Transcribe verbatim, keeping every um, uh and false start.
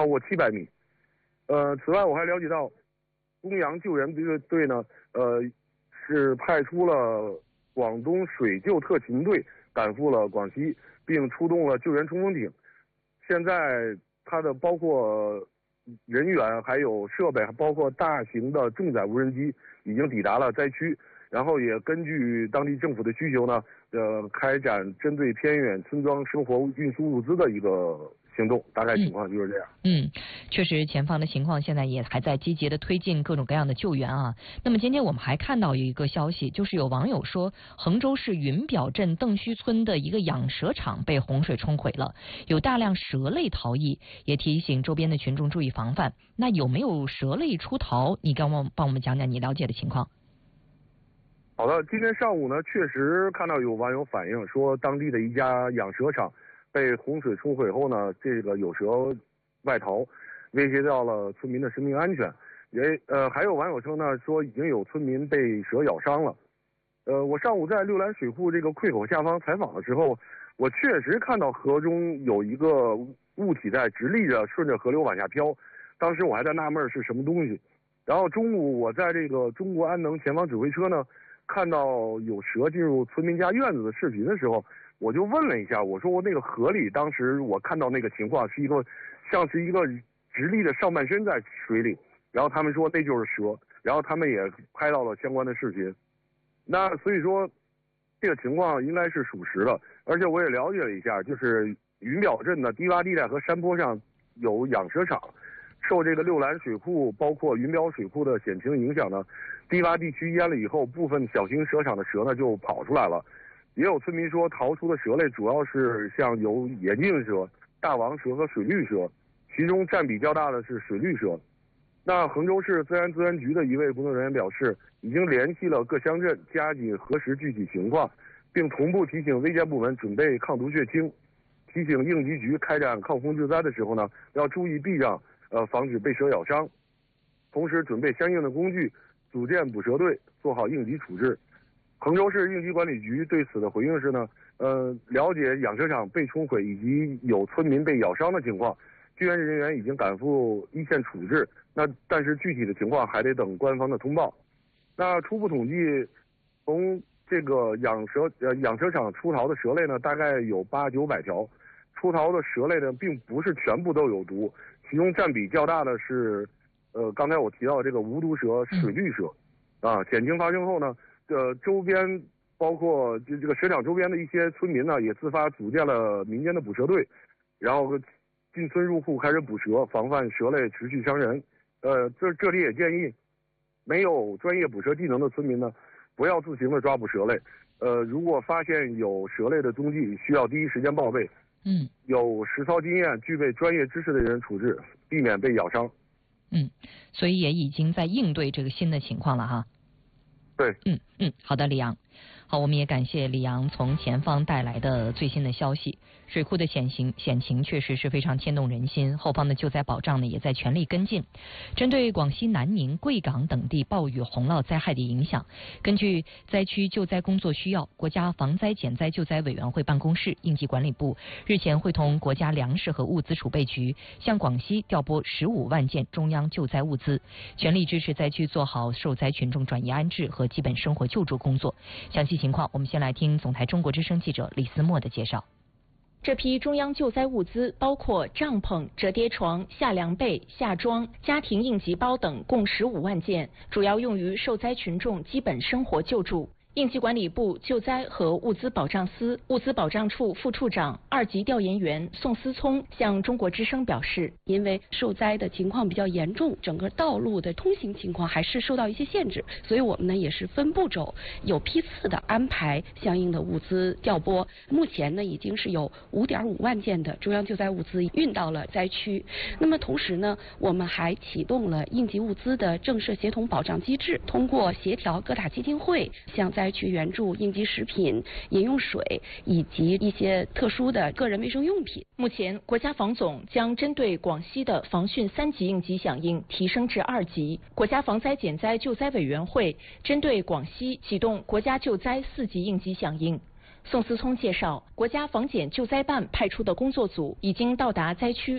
超过七百米。呃，此外我还了解到，公羊救援队队呢，呃，是派出了广东水救特勤队赶赴了广西，并出动了救援冲锋艇。现在它的包括人员、还有设备，包括大型的重载无人机已经抵达了灾区，然后也根据当地政府的需求呢，呃，开展针对偏远村庄生活运输物资的一个行动。大概情况就是这样。 嗯，确实，前方的情况现在也还在积极的推进各种各样的救援啊。那么今天我们还看到有一个消息，就是有网友说，衡州市云表镇邓须村的一个养蛇场被洪水冲毁了，有大量蛇类逃逸，也提醒周边的群众注意防范。那有没有蛇类出逃？你刚刚帮我们讲讲你了解的情况。 好的，今天上午呢，确实看到有网友反映说，当地的一家养蛇场被洪水冲毁后呢，这个有蛇外逃，威胁到了村民的生命安全。也呃，还有网友称呢，说已经有村民被蛇咬伤了。呃，我上午在六兰水库这个溃口下方采访的时候，我确实看到河中有一个物体在直立着顺着河流往下飘，当时我还在纳闷是什么东西。然后中午我在这个中国安能前方指挥车呢，看到有蛇进入村民家院子的视频的时候，我就问了一下，我说我那个河里，当时我看到那个情况是一个像是一个直立的上半身在水里，然后他们说那就是蛇，然后他们也拍到了相关的视频。那所以说这个情况应该是属实的，而且我也了解了一下，就是云表镇的低洼地带和山坡上有养蛇场，受这个六兰水库包括云表水库的险情影响呢，低洼地区淹了以后，部分小型蛇场的蛇呢就跑出来了。也有村民说，逃出的蛇类主要是像有眼镜蛇、大王蛇和水绿蛇，其中占比较大的是水绿蛇。那衡州市自然资源局的一位工作人员表示，已经联系了各乡镇，加紧核实具体情况，并同步提醒危险部门准备抗毒血清，提醒应急局开展抗风救灾的时候呢，要注意避让，呃，防止被蛇咬伤，同时准备相应的工具，组建捕蛇队，做好应急处置。衡州市应急管理局对此的回应是呢，呃，了解养蛇场被冲毁以及有村民被咬伤的情况，救援人员已经赶赴一线处置。那但是具体的情况还得等官方的通报。那初步统计，从这个养蛇呃养蛇场出逃的蛇类呢，大概有八九百条。出逃的蛇类呢，并不是全部都有毒，其中占比较大的是，呃，刚才我提到的这个无毒蛇水绿蛇。啊，险情发生后呢，呃，周边包括就这个蛇场周边的一些村民呢，也自发组建了民间的捕蛇队，然后进村入户开始捕蛇，防范蛇类持续伤人。呃，这这里也建议，没有专业捕蛇技能的村民呢，不要自行的抓捕蛇类。呃，如果发现有蛇类的踪迹，需要第一时间报备。 嗯， 有实操经验、具备专业知识的人处置，避免被咬伤。 嗯，所以也已经在应对这个新的情况了哈。 对， 嗯嗯，好的，李阳。好，我们也感谢李阳从前方带来的最新的消息。水库的险情险情确实是非常牵动人心，后方的救灾保障呢也在全力跟进。针对广西南宁、贵港等地暴雨洪涝灾害的影响，根据灾区救灾工作需要，国家防灾减灾救灾委员会办公室、应急管理部日前会同国家粮食和物资储备局向广西调拨十五万件中央救灾物资，全力支持灾区做好受灾群众转移安置和基本生活救助工作。详细情况，我们先来听总台中国之声记者李思墨的介绍。 这批中央救灾物资包括帐篷、折叠床、夏凉被、夏装、家庭应急包等，共十五万件，主要用于受灾群众基本生活救助。应急管理部救灾和物资保障司物资保障处副处长、二级调研员宋思聪向中国之声表示， 因为受灾的情况比较严重，整个道路的通行情况还是受到一些限制，所以我们呢也是分步骤、有批次的安排相应的物资调拨。目前呢已经是有五点五万件的中央救灾物资运到了灾区。那么同时呢，我们还启动了应急物资的政社协同保障机制，通过协调各大基金会向灾区援助应急食品、饮用水以及一些特殊的个人卫生用品。 目前，国家防总将针对广西的防汛三级应急响应提升至二级，国家防灾减灾救灾委员会针对广西启动国家救灾四级应急响应。宋思聪介绍，国家防减救灾办派出的工作组已经到达灾区